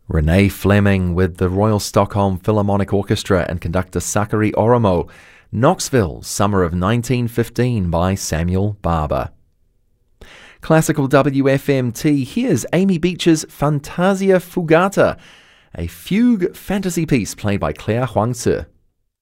Renee Fleming with the Royal Stockholm Philharmonic Orchestra and conductor Sakari Oromo. Knoxville, Summer of 1915 by Samuel Barber. Classical WFMT, here's Amy Beach's Fantasia Fugata, a fugue fantasy piece played by Claire Huangzi.